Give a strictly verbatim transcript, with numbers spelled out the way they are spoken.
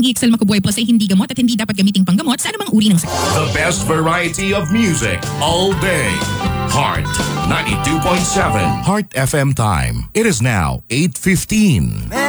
E X L Makubuhay Plus ay hindi gamot at hindi dapat gamiting panggamot sa anumang uri ng sakit. The best variety of music all day. Heart ninety-two point seven. Heart F M time. It is now eight fifteen.